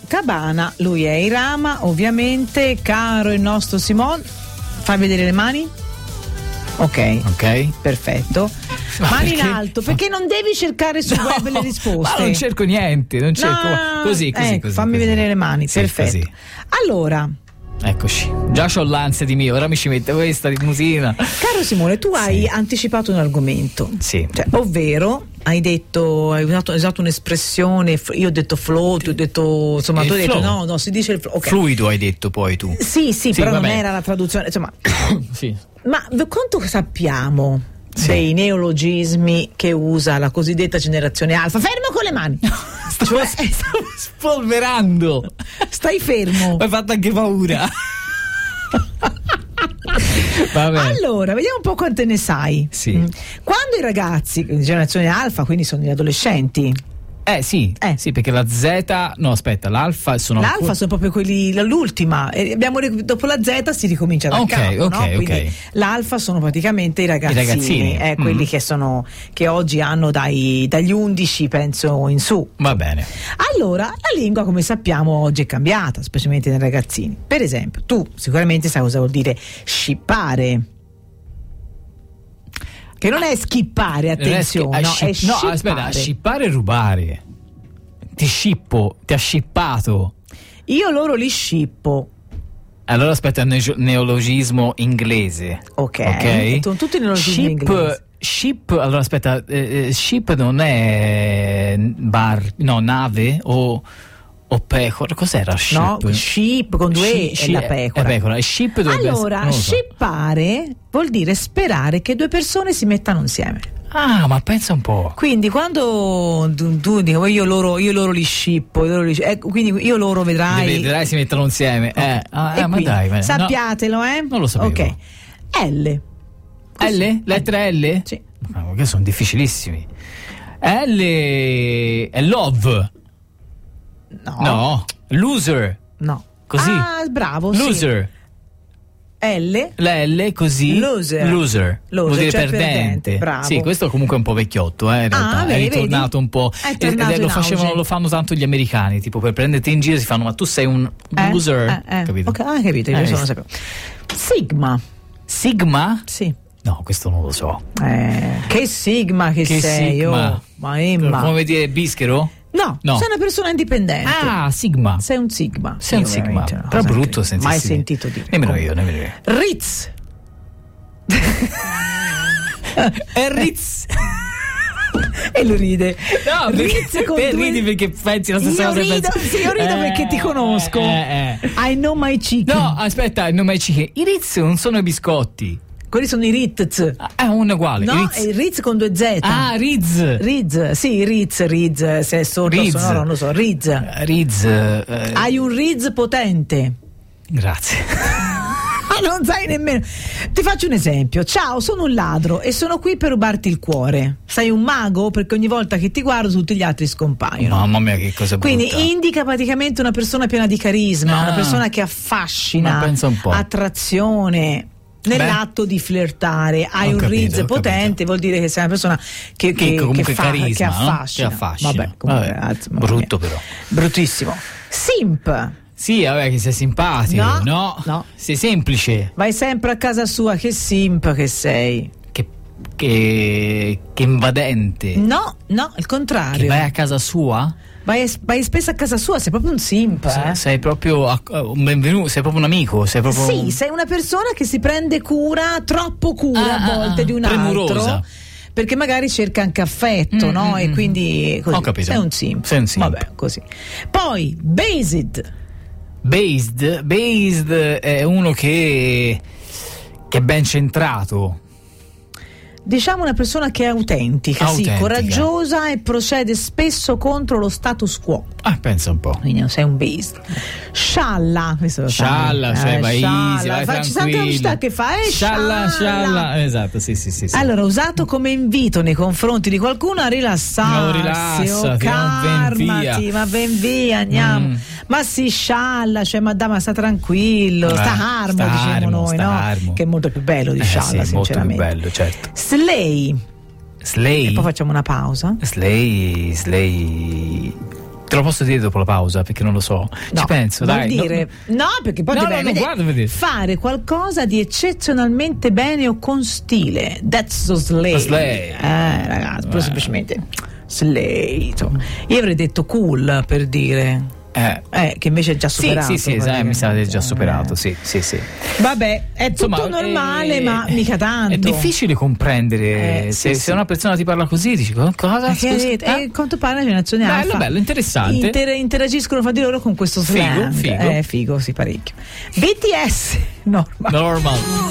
Cabana, lui è Irama, ovviamente. Caro il nostro Simon, fai vedere le mani? Ok, perfetto. Mani in alto, perché non devi cercare sul web le risposte. Ma non cerco niente, non cerco così. Fammi vedere le mani, sì, perfetto. Così. Allora, eccoci, già c'ho l'ansia di mio, ora mi ci mette questa limusina. Caro Simone, tu hai anticipato un argomento, sì. Cioè, ovvero hai usato un'espressione, io ho detto flow, tu hai detto, insomma, tu hai detto no, si dice il flow. Okay. Fluido hai detto poi tu. Sì, però vabbè. Non era la traduzione, insomma. Sì. Ma quanto sappiamo dei neologismi che usa la cosiddetta generazione alfa? Fermo con le mani! Stavo spolverando! Stai fermo! Mi hai fatto anche paura! Vabbè. Allora, vediamo un po' quante ne sai. Sì. Quando i ragazzi di generazione alfa, quindi sono gli adolescenti. Sì, perché la Z, no aspetta, l'alfa sono proprio quelli, l'ultima, dopo la Z si ricomincia da capo, no? Quindi l'alfa sono praticamente i ragazzini. Quelli che oggi hanno dagli 11 penso in su. Va bene. Allora, la lingua come sappiamo oggi è cambiata, specialmente nei ragazzini. Per esempio, tu sicuramente sai cosa vuol dire scippare. Che non è schippare, attenzione, è scippare. No, aspetta, scippare e rubare. Ti scippo, ti ha scippato. Io loro li scippo. Allora aspetta, neologismo inglese. Ok. Sono tutti neologismi inglesi. Ship, allora aspetta, ship non è nave o pecora, cos'era ship? No, sheep con due è la pecora. È pecora. E ship allora, scippare vuol dire sperare che due persone si mettano insieme. Ah, ma pensa un po'. Quindi quando tu dico io loro li scippo, quindi io loro vedrai si mettono insieme. Ma dai, sappiatelo, non lo sapevo. Ok. L. L? Lettera L? Sì. Ma che sono difficilissimi. L è love. No. Loser. No. Così. Ah, bravo. Loser. Sì. L. La L così. Loser. Vuol dire cioè perdente. Bravo. Sì, questo comunque è un po' vecchiotto, in realtà. È ritornato un po'. Lo fanno tanto gli americani, tipo per prenderti in giro si fanno, ma tu sei un loser. Capito? Ok, capito, io non sapevo. Sigma. Sigma? Sì. No, questo non lo so. Che sigma che sei, sigma. Ma Emma. Come dire bischero? No, sei una persona indipendente. Ah, sigma. Sei un sigma. Sei un sigma. No, però brutto senza mai sentito dire. Nemmeno io. Ritz. È Ritz. E lui ride. No, te ridi perché pensi la stessa cosa. Io rido perché ti conosco. I know my chicken. No, aspetta, I know my chicken. I Ritz non sono i biscotti. Quelli sono i Ritz. È un uguale. No, è il Ritz con 2 Z. Ah, Ritz. Sì, Ritz. Se è sordo sonoro, non lo so. Ritz. Hai un Ritz potente. Grazie. Non sai nemmeno. Ti faccio un esempio. Ciao, sono un ladro e sono qui per rubarti il cuore. Sei un mago? Perché ogni volta che ti guardo tutti gli altri scompaiono. Mamma mia, che cosa brutta. Quindi indica praticamente una persona piena di carisma, una persona che affascina, pensa un po'. Attrazione. Nell'atto di flirtare hai un rizz potente, vuol dire che sei una persona che comunque carisma, che affascina. No? Che affascina. Vabbè, comunque, brutto però. Bruttissimo. Simp. Sì, vabbè, che sei simpatico. No. Sei semplice. Vai sempre a casa sua, che simp che sei. Che invadente. No, il contrario. Che vai a casa sua? Vai spesso a casa sua, sei proprio un simp. Sei proprio un benvenuto, sei proprio un amico. Sei proprio sì, sei una persona che si prende cura, troppo cura a volte di un premurosa. altro. Perché magari cerca anche affetto, no? E quindi così. Ho capito. Sei un simp. Vabbè, così. Poi, based è uno che è ben centrato. Diciamo una persona che è autentica, sì, coraggiosa e procede spesso contro lo status quo. Pensa un po'. Quindi non sei un based. Scialla, cioè vai easy, vai facci tanta velocità che fa, scialla. Esatto, sì. Allora, usato come invito nei confronti di qualcuno a rilassarsi, calmati, ma ben via, andiamo. Ma si scialla, cioè ma sta tranquillo, sta armo, diciamo noi, no? Armo. Che è molto più bello di scialla, sì, sinceramente. Molto più bello, certo. Slay. E poi facciamo una pausa. Slay. Te lo posso dire dopo la pausa perché non lo so. Ci penso, vuol dai. Dire, no, perché poi deve fare qualcosa di eccezionalmente bene o con stile. That's so slay. Ragazzi, poi semplicemente slay. Io avrei detto cool, per dire. Che invece è già superato. Sì, mi sa che è già superato, sì. Vabbè, è tutto normale, ma mica tanto. È difficile comprendere se una persona ti parla così, dici cosa? Quanto pare la generazione alfa. Bello, interessante. Interagiscono fra di loro con questo slang. Figo. Figo, sì, parecchio. BTS, normal.